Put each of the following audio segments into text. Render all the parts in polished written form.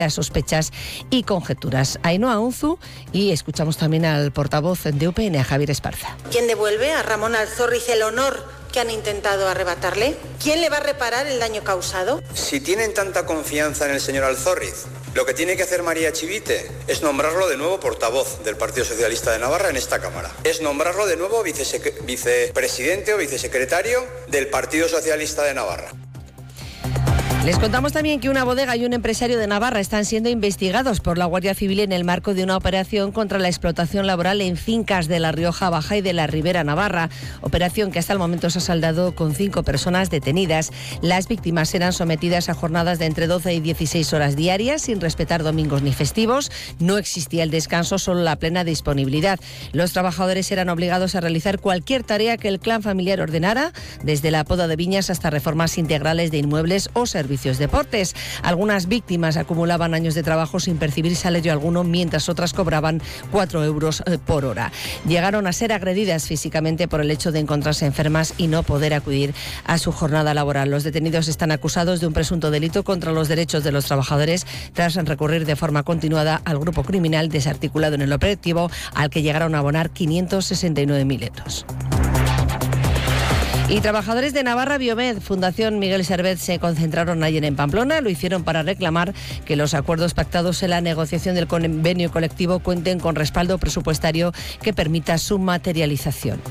sospechas y conjeturas. Ainhoa Unzu, y escuchamos también al portavoz de UPN, a Javier Esparza. ¿Quién devuelve a Ramón Alzorriz el honor que han intentado arrebatarle? ¿Quién le va a reparar el daño causado? Si tienen tanta confianza en el señor Alzorriz, lo que tiene que hacer María Chivite es nombrarlo de nuevo portavoz del Partido Socialista de Navarra en esta Cámara. Es nombrarlo de nuevo vicepresidente o vicesecretario del Partido Socialista de Navarra. Les contamos también que una bodega y un empresario de Navarra están siendo investigados por la Guardia Civil en el marco de una operación contra la explotación laboral en fincas de La Rioja Baja y de la Ribera Navarra. Operación que hasta el momento se ha saldado con 5 personas detenidas. Las víctimas serán sometidas a jornadas de entre 12 y 16 horas diarias, sin respetar domingos ni festivos. No existía el descanso, solo la plena disponibilidad. Los trabajadores eran obligados a realizar cualquier tarea que el clan familiar ordenara, desde la poda de viñas hasta reformas integrales de inmuebles o servicios deportes. Algunas víctimas acumulaban años de trabajo sin percibir salario alguno, mientras otras cobraban 4 euros por hora. Llegaron a ser agredidas físicamente por el hecho de encontrarse enfermas y no poder acudir a su jornada laboral. Los detenidos están acusados de un presunto delito contra los derechos de los trabajadores tras recurrir de forma continuada al grupo criminal desarticulado en el operativo, al que llegaron a abonar 569.000 euros. Y trabajadores de Navarra Biomed, Fundación Miguel Servet, se concentraron ayer en Pamplona. Lo hicieron para reclamar que los acuerdos pactados en la negociación del convenio colectivo cuenten con respaldo presupuestario que permita su materialización.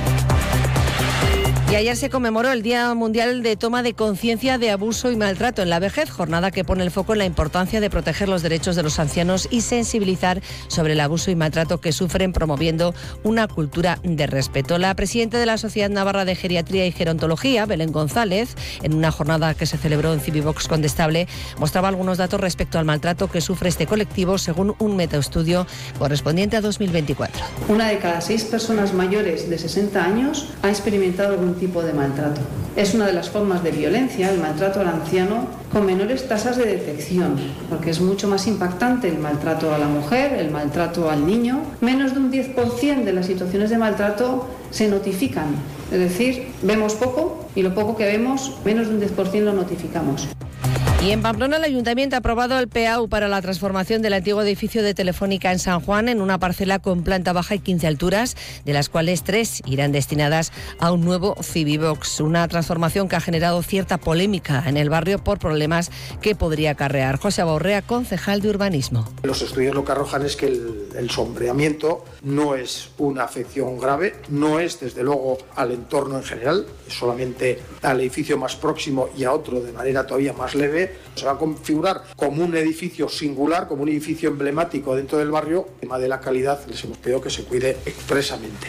Y ayer se conmemoró el Día Mundial de Toma de Conciencia de Abuso y Maltrato en la Vejez, jornada que pone el foco en la importancia de proteger los derechos de los ancianos y sensibilizar sobre el abuso y maltrato que sufren, promoviendo una cultura de respeto. La presidenta de la Sociedad Navarra de Geriatría y Gerontología, Belén González, en una jornada que se celebró en Civivox Condestable, mostraba algunos datos respecto al maltrato que sufre este colectivo, según un metaestudio correspondiente a 2024. Una de cada 6 personas mayores de 60 años ha experimentado algún tipo de maltrato. Es una de las formas de violencia, el maltrato al anciano, con menores tasas de detección, porque es mucho más impactante el maltrato a la mujer, el maltrato al niño. Menos de un 10% de las situaciones de maltrato se notifican. Es decir, vemos poco y lo poco que vemos, menos de un 10% lo notificamos. Y en Pamplona el Ayuntamiento ha aprobado el PAU para la transformación del antiguo edificio de Telefónica en San Juan en una parcela con planta baja y 15 alturas, de las cuales 3 irán destinadas a un nuevo Civivox. Una transformación que ha generado cierta polémica en el barrio por problemas que podría acarrear. José Abaurrea, concejal de Urbanismo. Los estudios lo que arrojan es que el sombreamiento no es una afección grave, no es desde luego al entorno en general, es solamente al edificio más próximo y a otro de manera todavía más leve. Se va a configurar como un edificio singular, como un edificio emblemático dentro del barrio. El tema de la calidad les hemos pedido que se cuide expresamente.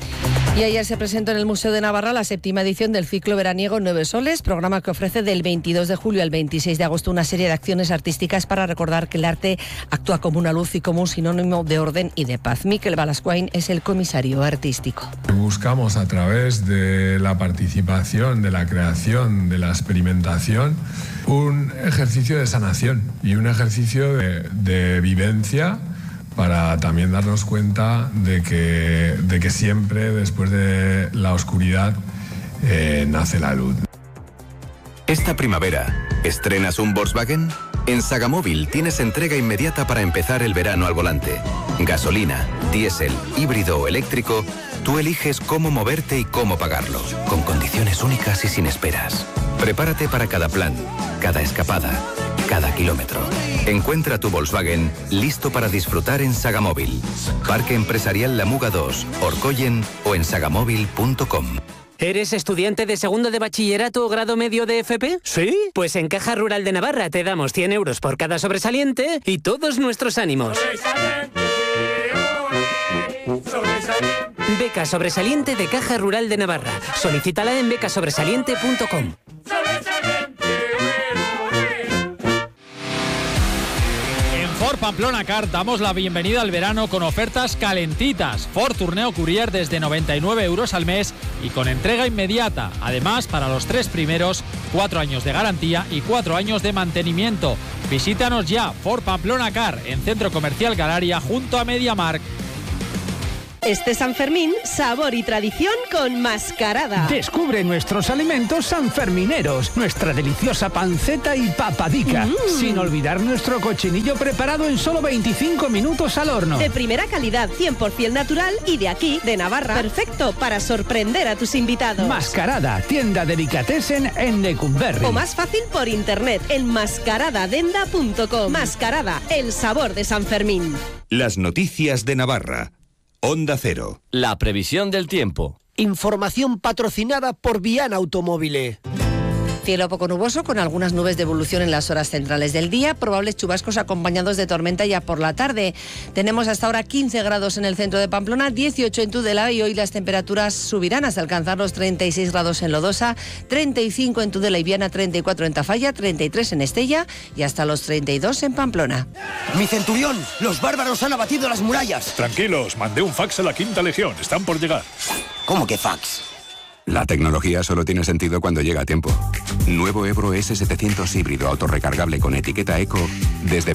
Y ayer se presentó en el Museo de Navarra la 7ª edición del ciclo veraniego 9 Soles, programa que ofrece del 22 de julio al 26 de agosto una serie de acciones artísticas para recordar que el arte actúa como una luz y como un sinónimo de orden y de paz. Miquel Balascuain es el comisario artístico. Buscamos a través de la participación, de la creación, de la experimentación, un ejercicio de sanación y un ejercicio de vivencia, para también darnos cuenta de que siempre después de la oscuridad nace la luz. Esta primavera, ¿estrenas un Volkswagen? En Sagamóvil tienes entrega inmediata para empezar el verano al volante. Gasolina, diésel, híbrido o eléctrico, tú eliges cómo moverte y cómo pagarlo, con condiciones únicas y sin esperas. Prepárate para cada plan, cada escapada, cada kilómetro. Encuentra tu Volkswagen listo para disfrutar en Sagamóvil. Parque Empresarial La Muga 2, Orcoyen o en sagamóvil.com. ¿Eres estudiante de segundo de bachillerato o grado medio de FP? ¿Sí? Pues en Caja Rural de Navarra te damos 100 euros por cada sobresaliente y todos nuestros ánimos. Beca sobresaliente de Caja Rural de Navarra. Solicítala en becasobresaliente.com. Ford Pamplona Car damos la bienvenida al verano con ofertas calentitas. Ford Tourneo Courier desde 99 euros al mes y con entrega inmediata. Además, para los 3 primeros, 4 años de garantía y 4 años de mantenimiento. Visítanos ya, Ford Pamplona Car, en Centro Comercial Galaria, junto a MediaMarkt. Este San Fermín, sabor y tradición con Mascarada. Descubre nuestros alimentos sanfermineros, nuestra deliciosa panceta y papadica, sin olvidar nuestro cochinillo preparado en solo 25 minutos al horno. De primera calidad, 100% natural y de aquí, de Navarra. Perfecto para sorprender a tus invitados. Mascarada, tienda delicatessen en Lecumberri. O más fácil por internet en mascaradadenda.com. Mascarada, el sabor de San Fermín. Las noticias de Navarra. Onda Cero. La previsión del tiempo. Información patrocinada por Viana Automóvil. Cielo poco nuboso con algunas nubes de evolución en las horas centrales del día, probables chubascos acompañados de tormenta ya por la tarde. Tenemos hasta ahora 15 grados en el centro de Pamplona, 18 en Tudela y hoy las temperaturas subirán hasta alcanzar los 36 grados en Lodosa, 35 en Tudela y Viana, 34 en Tafalla, 33 en Estella y hasta los 32 en Pamplona. Mi centurión, los bárbaros han abatido las murallas. Tranquilos, mandé un fax a la Quinta Legión, están por llegar. ¿Cómo que fax? La tecnología solo tiene sentido cuando llega a tiempo. Nuevo Ebro S700 híbrido autorrecargable con etiqueta Eco desde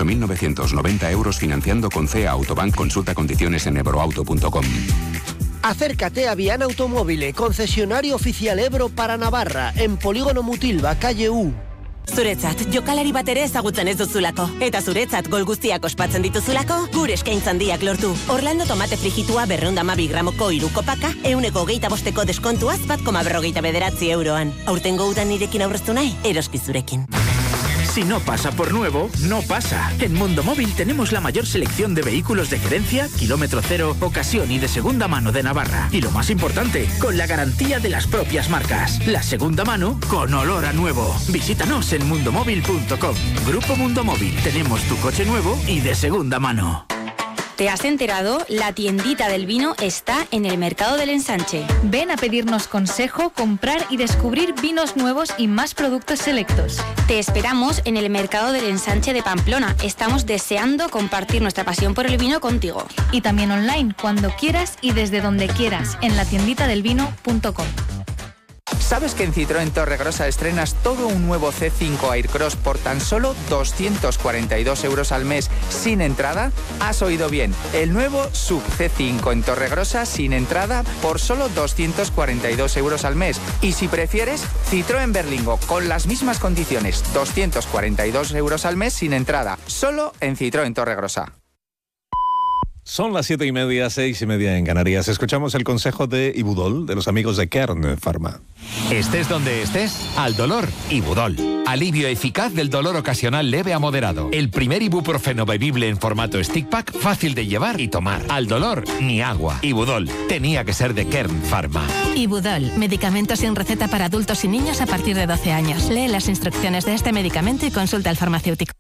28.990 euros financiando con CEA Autobank. Consulta condiciones en ebroauto.com. Acércate a Viana Automóvil, concesionario oficial Ebro para Navarra, en Polígono Mutilva, calle U. Zuretzat, jokalari bat ere ezagutzen ez duzulako. Eta zuretzat gol guztiak ospatzen dituzulako, gure eskaintza handiak lortu. Orlando tomate frigitua 212 gramoko 3 kopaka, 125 deskontuaz 1,49 euroan. Aurtengo udan nirekin aurreztu nahi, eroski zurekin. Si no pasa por nuevo, no pasa. En Mundo Móvil tenemos la mayor selección de vehículos de gerencia, kilómetro cero, ocasión y de segunda mano de Navarra. Y lo más importante, con la garantía de las propias marcas. La segunda mano con olor a nuevo. Visítanos en mundomóvil.com. Grupo Mundo Móvil. Tenemos tu coche nuevo y de segunda mano. ¿Te has enterado? La tiendita del vino está en el Mercado del Ensanche. Ven a pedirnos consejo, comprar y descubrir vinos nuevos y más productos selectos. Te esperamos en el Mercado del Ensanche de Pamplona. Estamos deseando compartir nuestra pasión por el vino contigo. Y también online, cuando quieras y desde donde quieras, en latienditadelvino.com. ¿Sabes que en Citroën Torregrosa estrenas todo un nuevo C5 Aircross por tan solo 242 euros al mes sin entrada? Has oído bien, el nuevo Sub C5 en Torregrosa sin entrada por solo 242 euros al mes. Y si prefieres, Citroën Berlingo con las mismas condiciones, 242 euros al mes sin entrada, solo en Citroën Torregrosa. Son las 7:30, 6:30 en Canarias. Escuchamos el consejo de Ibudol, de los amigos de Kern Pharma. Estés donde estés, al dolor, Ibudol. Alivio eficaz del dolor ocasional leve a moderado. El primer ibuprofeno bebible en formato stick pack, fácil de llevar y tomar. Al dolor, ni agua. Ibudol. Tenía que ser de Kern Pharma. Ibudol, medicamento sin receta para adultos y niños a partir de 12 años. Lee las instrucciones de este medicamento y consulta al farmacéutico.